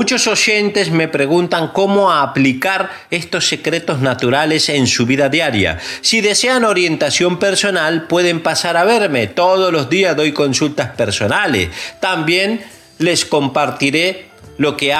Muchos oyentes me preguntan cómo aplicar estos secretos naturales en su vida diaria. Si desean orientación personal, pueden pasar a verme. Todos los días doy consultas personales. También les compartiré lo que